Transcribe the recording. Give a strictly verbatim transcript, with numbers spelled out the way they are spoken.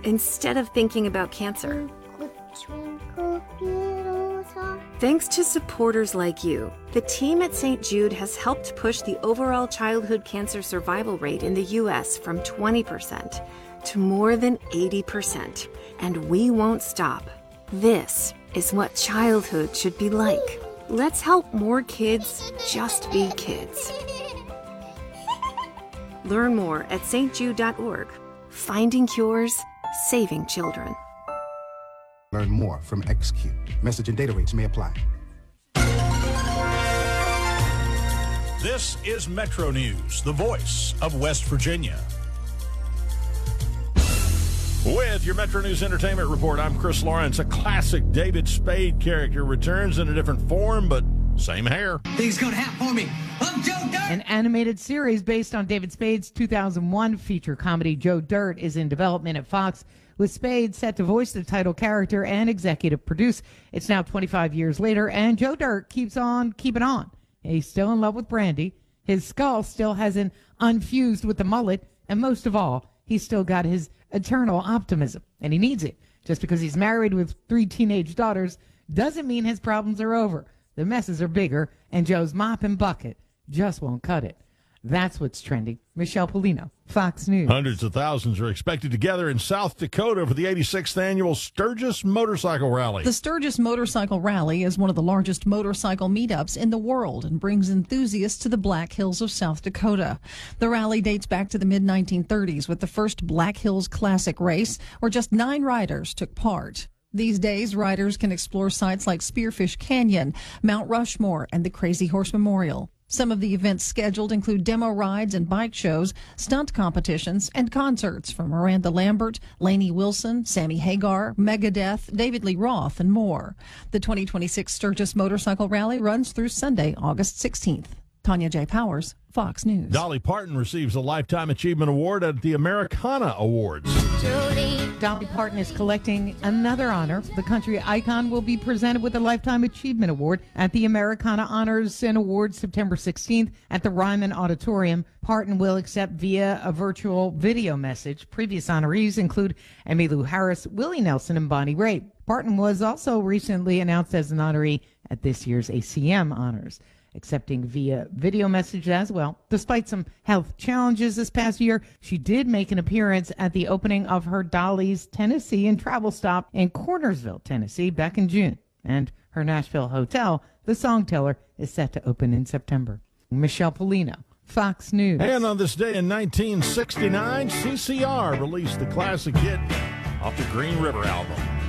instead of thinking about cancer. Thanks to supporters like you, the team at Saint Jude has helped push the overall childhood cancer survival rate in the U S from twenty percent to more than eighty percent. And we won't stop. This is what childhood should be like. Let's help more kids just be kids. Learn more at s t jude dot org. Finding cures, saving children. Learn more from X Q. Message and data rates may apply. This is Metro News, the voice of West Virginia. With your Metro News Entertainment Report, I'm Chris Lawrence. A classic David Spade character returns in a different form, but same hair. Things gonna happen for me. I'm Joe Dirt. An animated series based on David Spade's two thousand one feature comedy Joe Dirt is in development at Fox, with Spade set to voice the title character and executive produce. It's now twenty-five years later, and Joe Dirt keeps on keeping on. He's still in love with Brandy. His skull still hasn't unfused with the mullet, and most of all, he's still got his eternal optimism, and he needs it. Just because he's married with three teenage daughters doesn't mean his problems are over. The messes are bigger, and Joe's mop and bucket just won't cut it. That's what's trending. Michelle Polino, Fox News. Hundreds of thousands are expected to gather in South Dakota for the eighty-sixth annual Sturgis Motorcycle Rally. The Sturgis Motorcycle Rally is one of the largest motorcycle meetups in the world and brings enthusiasts to the Black Hills of South Dakota. The rally dates back to the mid nineteen thirties with the first Black Hills Classic race, where just nine riders took part. These days, riders can explore sites like Spearfish Canyon, Mount Rushmore, and the Crazy Horse Memorial. Some of the events scheduled include demo rides and bike shows, stunt competitions, and concerts from Miranda Lambert, Lainey Wilson, Sammy Hagar, Megadeth, David Lee Roth, and more. The twenty twenty-six Sturgis Motorcycle Rally runs through Sunday, August sixteenth. Tanya J. Powers, Fox News. Dolly Parton receives a Lifetime Achievement Award at the Americana Awards. Dolly Parton is collecting another honor. The country icon will be presented with a Lifetime Achievement Award at the Americana Honors and Awards September sixteenth at the Ryman Auditorium. Parton will accept via a virtual video message. Previous honorees include Emmylou Harris, Willie Nelson, and Bonnie Raitt. Parton was also recently announced as an honoree at this year's A C M Honors, accepting via video message as well. Despite some health challenges this past year, she did make an appearance at the opening of her Dolly's Tennessee and travel stop in Cornersville, Tennessee, back in June. And her Nashville hotel, The Songteller, is set to open in September. Michelle Polino, Fox News. And on this day in nineteen sixty-nine, C C R released the classic hit off the Green River album.